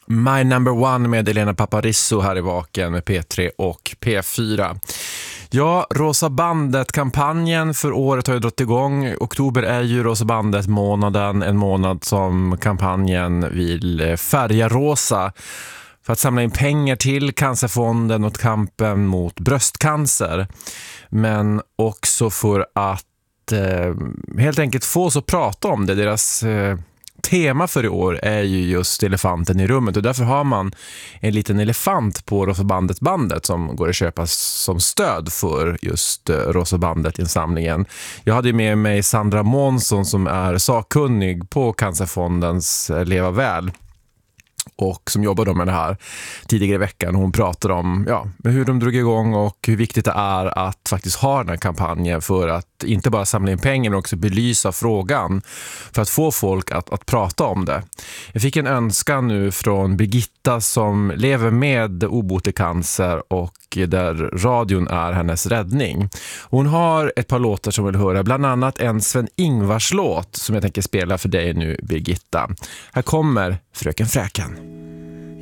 My Number One med Elena Paparizou här i Vaken med P3 och P4. Ja, Rosa bandet-kampanjen för året har ju dragit igång. Oktober är ju Rosa bandet-månaden, en månad som kampanjen vill färga rosa för att samla in pengar till Cancerfonden och kampen mot bröstcancer. Men också för att helt enkelt få oss att prata om det. Deras tema för i år är ju just elefanten i rummet, och därför har man en liten elefant på Rosa bandet som går att köpa som stöd för just Rosa bandet-insamlingen. Jag hade med mig Sandra Månsson som är sakkunnig på Cancerfondens Leva väl och som jobbar med det här tidigare i veckan. Hon pratar om hur de drog igång och hur viktigt det är att faktiskt ha den här kampanjen för att inte bara samla in pengar men också belysa frågan för att få folk att prata om det. Jag fick en önskan nu från Birgitta som lever med obotlig cancer och där radion är hennes räddning. Hon har ett par låtar som vill höra, bland annat en Sven-Ingvars låt som jag tänker spela för dig nu, Birgitta. Här kommer Fröken Fräken.